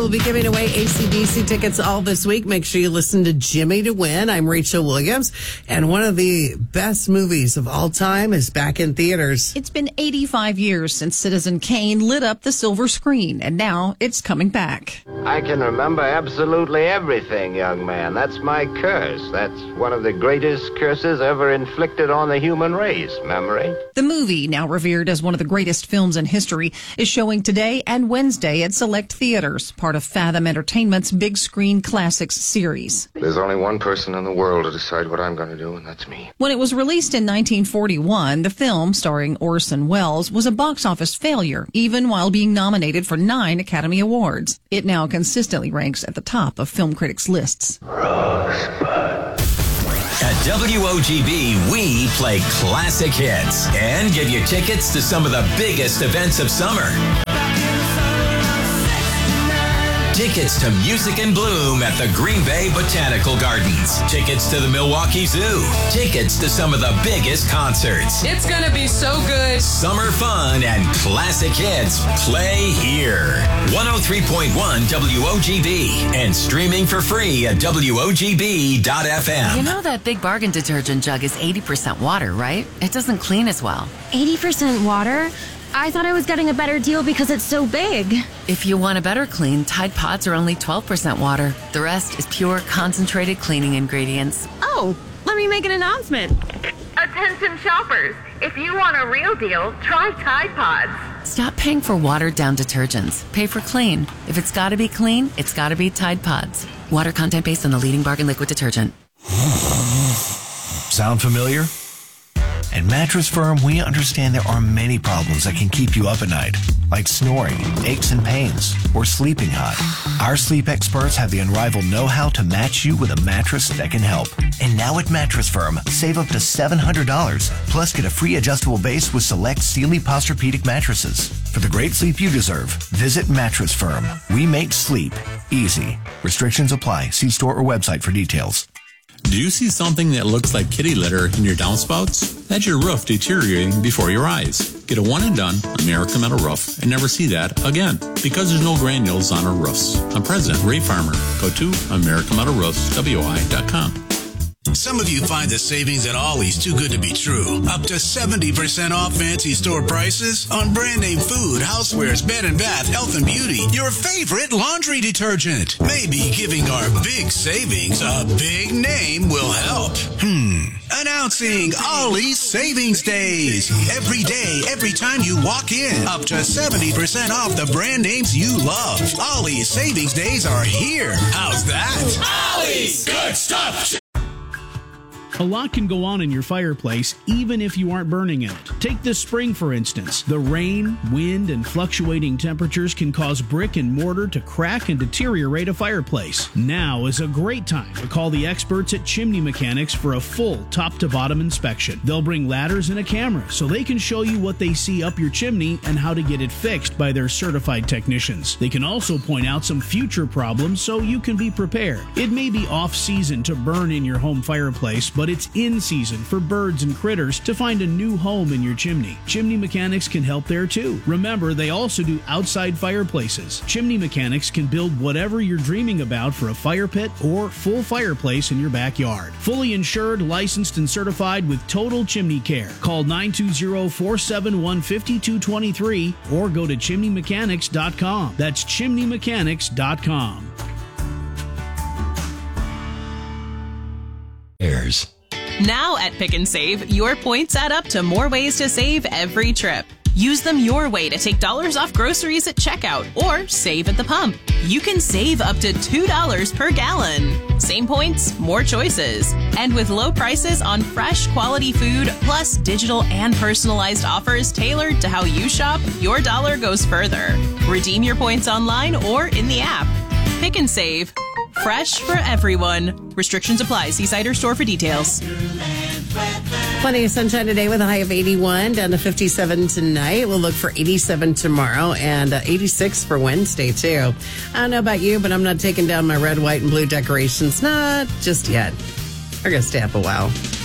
will be giving away AC/DC tickets all this week. Make sure you listen to Jimmy to win. I'm Rachel Williams, and one of the best movies of all time is back in theaters. It's been 85 years since Citizen Kane lit up the silver screen, and now it's coming back. I can remember absolutely everything, young man. That's my curse. That's one of the greatest curses ever inflicted on the human race, memory. The movie, now revered as one of the greatest films in history, is showing today and Wednesday at select theaters, part of Fathom Entertainment's Big Screen Classics series. There's only one person in the world to decide what I'm going to do, and that's me. When it was released in 1941, the film, starring Orson Welles, was a box office failure, even while being nominated for 9 Academy Awards. It now consistently ranks at the top of film critics' lists. Rosebud. At WOGB, we play classic hits and give you tickets to some of the biggest events of summer. Tickets to Music in Bloom at the Green Bay Botanical Gardens. Tickets to the Milwaukee Zoo. Tickets to some of the biggest concerts. It's gonna be so good. Summer fun and classic hits play here. 103.1 WOGB and streaming for free at WOGB.FM. You know that Big Bargain detergent jug is 80% water, right? It doesn't clean as well. 80% water? I thought I was getting a better deal because it's so big. If you want a better clean, Tide Pods are only 12% water. The rest is pure, concentrated cleaning ingredients. Oh, let me make an announcement. Attention shoppers, if you want a real deal, try Tide Pods. Stop paying for watered-down detergents. Pay for clean. If it's got to be clean, it's got to be Tide Pods. Water content based on the leading bargain liquid detergent. Sound familiar? At Mattress Firm, we understand there are many problems that can keep you up at night, like snoring, aches and pains, or sleeping hot. Our sleep experts have the unrivaled know-how to match you with a mattress that can help. And now at Mattress Firm, save up to $700, plus get a free adjustable base with select Sealy Posturepedic mattresses. For the great sleep you deserve, visit Mattress Firm. We make sleep easy. Restrictions apply. See store or website for details. Do you see something that looks like kitty litter in your downspouts? That's your roof deteriorating before your eyes. Get a one and done American Metal Roof and never see that again, because there's no granules on our roofs. I'm President Ray Farmer. Go to AmericanMetalRoofsWI.com. Some of you find the savings at Ollie's too good to be true. Up to 70% off fancy store prices on brand name food, housewares, bed and bath, health and beauty, your favorite laundry detergent. Maybe giving our big savings a big name will help. Announcing Ollie's Savings Days. Every day, every time you walk in, up to 70% off the brand names you love. Ollie's Savings Days are here. How's that? Ollie's good stuff. A lot can go on in your fireplace, even if you aren't burning in it. Take this spring, for instance. The rain, wind, and fluctuating temperatures can cause brick and mortar to crack and deteriorate a fireplace. Now is a great time to call the experts at Chimney Mechanics for a full top-to-bottom inspection. They'll bring ladders and a camera so they can show you what they see up your chimney and how to get it fixed by their certified technicians. They can also point out some future problems so you can be prepared. It may be off-season to burn in your home fireplace, but it's in season for birds and critters to find a new home in your chimney. Chimney Mechanics can help there too. Remember, they also do outside fireplaces. Chimney Mechanics can build whatever you're dreaming about for a fire pit or full fireplace in your backyard. Fully insured, licensed, and certified with total chimney care. Call 920-471-5223 or go to chimneymechanics.com. That's chimneymechanics.com. Airs. Now at Pick and Save, your points add up to more ways to save every trip. Use them your way to take dollars off groceries at checkout or save at the pump. You can save up to $2 per gallon. Same points, more choices. And with low prices on fresh, quality food, plus digital and personalized offers tailored to how you shop, your dollar goes further. Redeem your points online or in the app. Pick and Save. Fresh for everyone. Restrictions apply. See site or store for details. Plenty of sunshine today with a high of 81, down to 57 tonight. We'll look for 87 tomorrow and 86 for Wednesday, too. I don't know about you, but I'm not taking down my red, white, and blue decorations. Not just yet. We're going to stay up a while.